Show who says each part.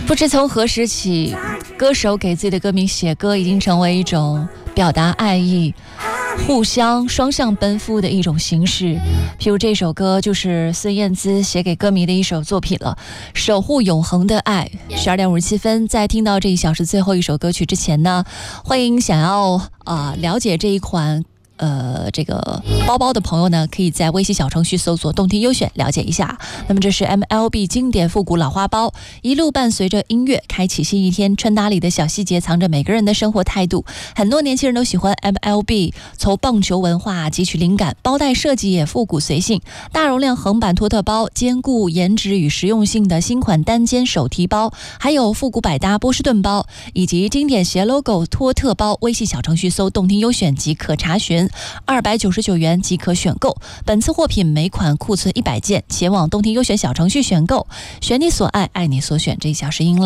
Speaker 1: 不知从何时起，歌手给自己的歌迷写歌已经成为一种表达爱意、互相双向奔赴的一种形式。譬如这首歌就是孙燕姿写给歌迷的一首作品了，守护永恒的爱。12点57分，在听到这一小时最后一首歌曲之前呢，欢迎想要了解这一款这个包包的朋友呢，可以在微信小程序搜索动听优选了解一下。那么这是 MLB 经典复古老花包，一路伴随着音乐开启新一天，穿搭里的小细节藏着每个人的生活态度。很多年轻人都喜欢 MLB 从棒球文化汲取灵感，包带设计也复古随性，大容量横版托特包，兼顾颜值与实用性的新款单肩手提包，还有复古百搭波士顿包以及经典斜 logo 托特包。微信小程序搜动听优选即可查询，299元即可选购。本次货品每款库存100件，前往动听优选小程序选购，选你所爱，爱你所选。这一小时音乐